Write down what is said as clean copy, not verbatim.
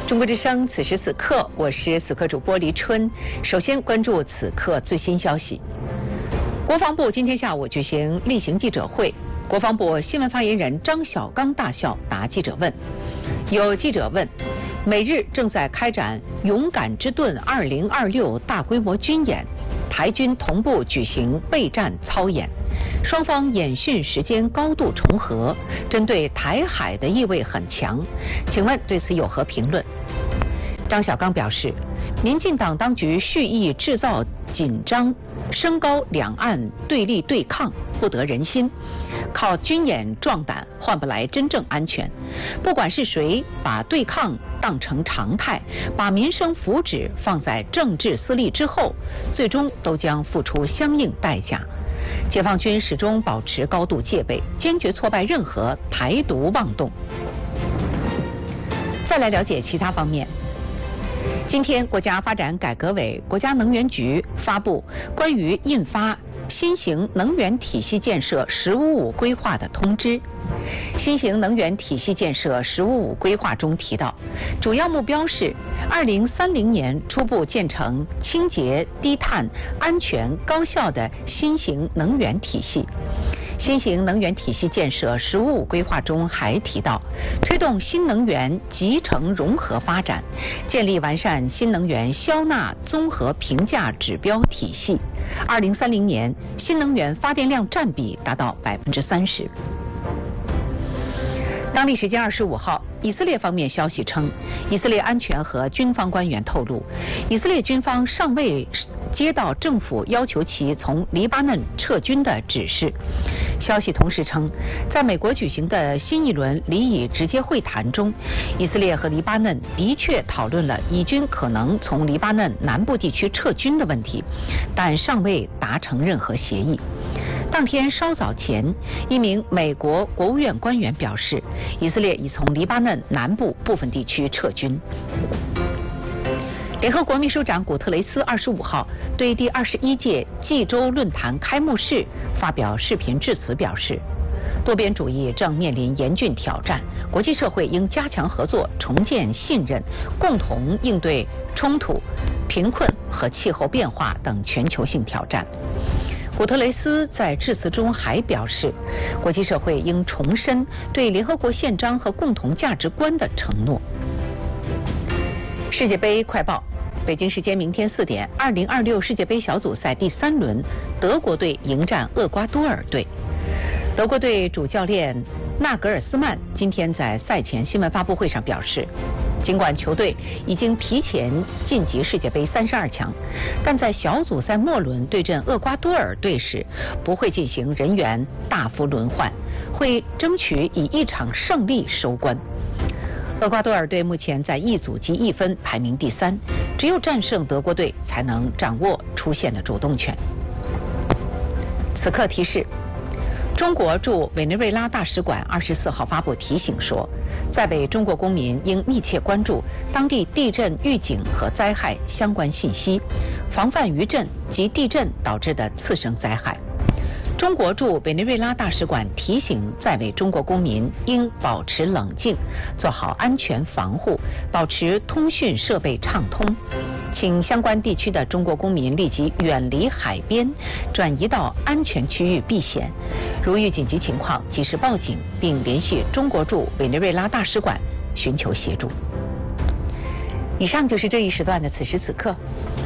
中国之声，此时此刻，我是此刻主播黎春。首先关注此刻最新消息。国防部今天下午举行例行记者会，国防部新闻发言人张晓刚大校答记者问。有记者问，美日正在开展勇敢之盾2026大规模军演，台军同步举行备战操演，双方演训时间高度重合，针对台海的意味很强，请问对此有何评论？张晓刚表示，民进党当局蓄意制造紧张，升高两岸对立对抗，不得人心，靠军演壮胆换不来真正安全。不管是谁把对抗当成常态，把民生福祉放在政治私利之后，最终都将付出相应代价。解放军始终保持高度戒备，坚决挫败任何台独妄动。再来了解其他方面。今天，国家发展改革委、国家能源局发布关于印发新型能源体系建设“十五五”规划的通知。新型能源体系建设“十五五”规划中提到，主要目标是2030年初步建成清洁、低碳、安全、高效的新型能源体系。新型能源体系建设“十五五”规划中还提到，推动新能源集成融合发展，建立完善新能源销纳综合评价指标体系。2030年，新能源发电量占比达到30%。当地时间25号，以色列方面消息称，以色列安全和军方官员透露，以色列军方尚未接到政府要求其从黎巴嫩撤军的指示。消息同时称，在美国举行的新一轮黎以直接会谈中，以色列和黎巴嫩的确讨论了以军可能从黎巴嫩南部地区撤军的问题，但尚未达成任何协议。当天稍早前，一名美国国务院官员表示，以色列已从黎巴嫩南部部分地区撤军。联合国秘书长古特雷斯25号对第21届济州论坛开幕式发表视频致辞表示，多边主义正面临严峻挑战，国际社会应加强合作，重建信任，共同应对冲突、贫困和气候变化等全球性挑战。古特雷斯在致辞中还表示，国际社会应重申对联合国宪章和共同价值观的承诺。世界杯快报，北京时间明天4点，2026世界杯小组赛第3轮，德国队迎战厄瓜多尔队。德国队主教练纳格尔斯曼今天在赛前新闻发布会上表示，尽管球队已经提前晋级世界杯32强，但在小组赛末轮对阵厄瓜多尔队时，不会进行人员大幅轮换，会争取以1场胜利收官。厄瓜多尔队目前在一组积1分，排名第3，只有战胜德国队才能掌握出线的主动权。此刻提示，中国驻委内瑞拉大使馆24号发布提醒说，在委中国公民应密切关注当地地震预警和灾害相关信息，防范余震及地震导致的次生灾害。中国驻委内瑞拉大使馆提醒在委中国公民应保持冷静，做好安全防护，保持通讯设备畅通，请相关地区的中国公民立即远离海边，转移到安全区域避险。如遇紧急情况，及时报警，并联系中国驻委内瑞拉大使馆寻求协助。以上就是这一时段的此时此刻，